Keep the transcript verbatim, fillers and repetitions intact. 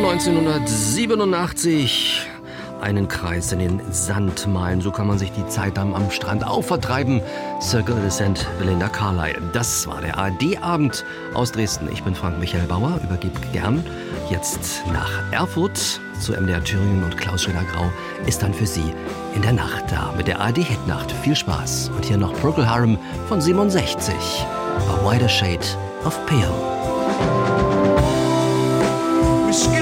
neunzehnhundertsiebenundachtzig. Einen Kreis in den Sand malen, so kann man sich die Zeit am, am Strand auch vertreiben. Circle de Saint Belinda Carlisle. Das war der A R D-Abend aus Dresden. Ich bin Frank Michael Bauer, übergebe gern jetzt nach Erfurt zu M D R Thüringen und Klaus Schöner-Grau ist dann für Sie in der Nacht da mit der A R D-Hitnacht. Viel Spaß. Und hier noch Procol Harum von siebenundsechzig. A Wider Shade of Pale.